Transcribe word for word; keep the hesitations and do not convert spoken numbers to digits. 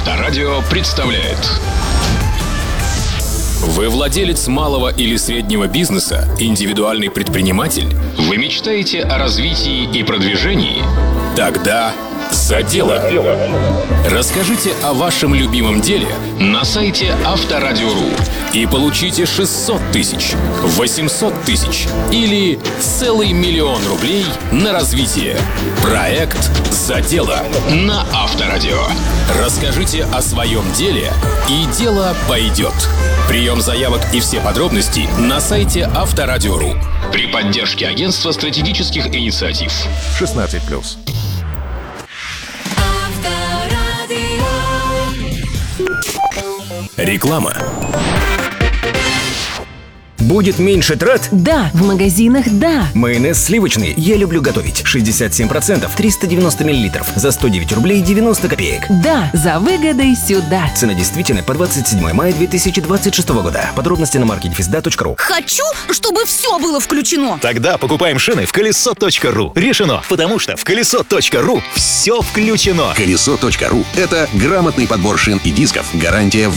Авторадио представляет. Вы владелец малого или среднего бизнеса, индивидуальный предприниматель? Вы мечтаете о развитии и продвижении? Тогда за дело! Расскажите о вашем любимом деле на сайте Авторадио.ру и получите шестьсот тысяч, восемьсот тысяч или целый миллион рублей на развитие. Проект «За дело» на Авторадио. Расскажите о своем деле, и дело пойдет. Прием заявок и все подробности на сайте Авторадио.ру при поддержке Агентства стратегических инициатив. шестнадцать плюс. Реклама. Будет меньше трат? Да, в магазинах да. Майонез сливочный я люблю готовить. шестьдесят семь процентов, триста девяносто миллилитров. За сто девять рублей девяносто копеек. Да, за выгодой сюда. Цена действительно по двадцать седьмое мая две тысячи двадцать шестого года. Подробности на маркете физда точка ру. Хочу, чтобы все было включено. Тогда покупаем шины в колесо точка ру. Решено, потому что в колесо точка ру все включено. колесо точка ру – это грамотный подбор шин и дисков, гарантия